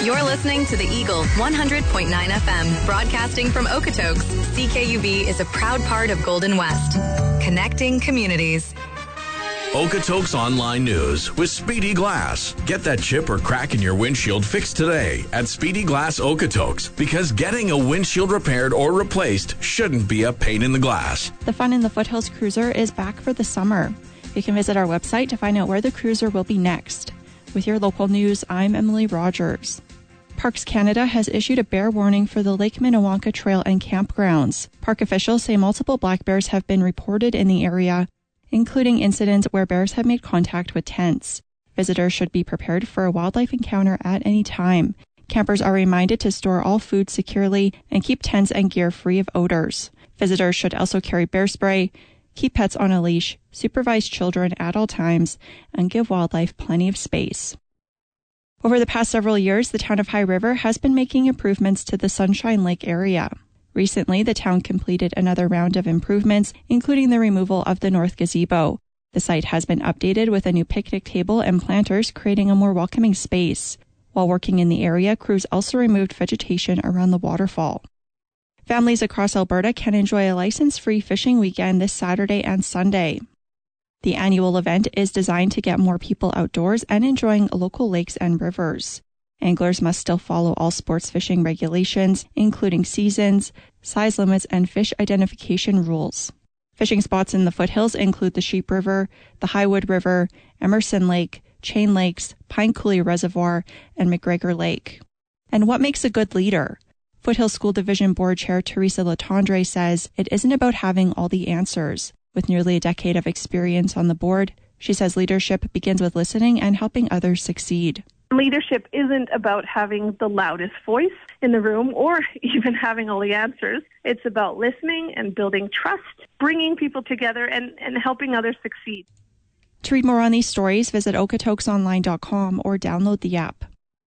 You're listening to the Eagle 100.9 FM, broadcasting from Okotoks. CKUV is a proud part of Golden West, connecting communities. Okotoks Online News with Speedy Glass. Get that chip or crack in your windshield fixed today at Speedy Glass Okotoks, because getting a windshield repaired or replaced shouldn't be a pain in the glass. The Fun in the Foothills Cruiser is back for the summer. You can visit our website to find out where the cruiser will be next. With your local news, I'm Emily Rogers. Parks Canada has issued a bear warning for the Lake Minnewanka Trail and campgrounds. Park officials say multiple black bears have been reported in the area, including incidents where bears have made contact with tents. Visitors should be prepared for a wildlife encounter at any time. Campers are reminded to store all food securely and keep tents and gear free of odors. Visitors should also carry bear spray, keep pets on a leash, supervise children at all times, and give wildlife plenty of space. Over the past several years, the town of High River has been making improvements to the Sunshine Lake area. Recently, the town completed another round of improvements, including the removal of the north gazebo. The site has been updated with a new picnic table and planters, creating a more welcoming space. While working in the area, crews also removed vegetation around the waterfall. Families across Alberta can enjoy a license-free fishing weekend this Saturday and Sunday. The annual event is designed to get more people outdoors and enjoying local lakes and rivers. Anglers must still follow all sports fishing regulations, including seasons, size limits, and fish identification rules. Fishing spots in the foothills include the Sheep River, the Highwood River, Emerson Lake, Chain Lakes, Pine Coulee Reservoir, and McGregor Lake. And what makes a good leader? Foothill School Division Board Chair Teresa Latendre says it isn't about having all the answers. With nearly a decade of experience on the board, she says leadership begins with listening and helping others succeed. Leadership isn't about having the loudest voice in the room or even having all the answers. It's about listening and building trust, bringing people together and helping others succeed. To read more on these stories, visit okotoksonline.com or download the app.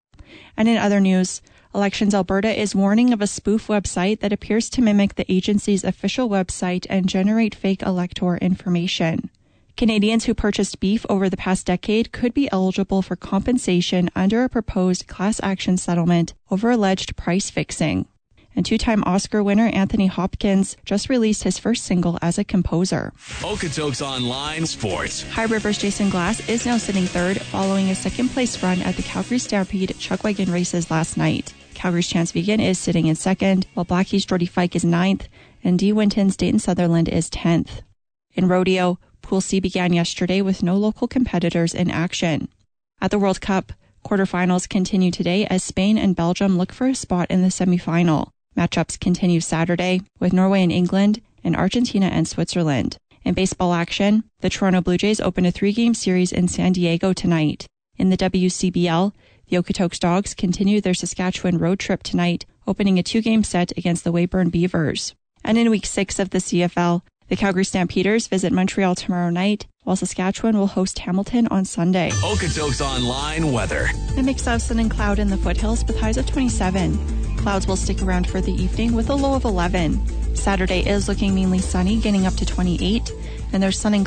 And in other news, Elections Alberta is warning of a spoof website that appears to mimic the agency's official website and generate fake elector information. Canadians who purchased beef over the past decade could be eligible for compensation under a proposed class action settlement over alleged price fixing. And two-time Oscar winner Anthony Hopkins just released his first single as a composer. Okotoks Online Sports. High River's Jason Glass is now sitting third following a second-place run at the Calgary Stampede Chuckwagon races last night. Calgary's Chance Vegan is sitting in second, while Blackie's Jordy Fike is ninth, and D. Winton's Dayton Sutherland is 10th. In rodeo, Pool C began yesterday with no local competitors in action. At the World Cup, quarterfinals continue today as Spain and Belgium look for a spot in the semifinal. Matchups continue Saturday with Norway and England and Argentina and Switzerland. In baseball action, the Toronto Blue Jays open a 3-game series in San Diego tonight. In the WCBL, the Okotoks Dogs continue their Saskatchewan road trip tonight, opening a 2-game set against the Weyburn Beavers. And in Week 6 of the CFL, the Calgary Stampeders visit Montreal tomorrow night, while Saskatchewan will host Hamilton on Sunday. Okotoks Online weather. A mix of sun and cloud in the foothills with highs of 27. Clouds will stick around for the evening with a low of 11. Saturday is looking mainly sunny, getting up to 28, and there's sun and